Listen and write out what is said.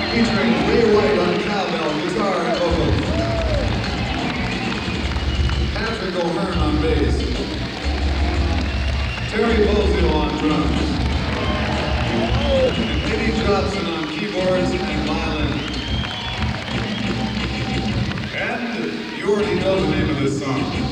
featuring Ray White on cowbell, guitar, and vocals. Patrick O'Hearn on bass. Terry Bozio on drums. And Eddie Jobson on keyboards and violin. And you already know the name of this song.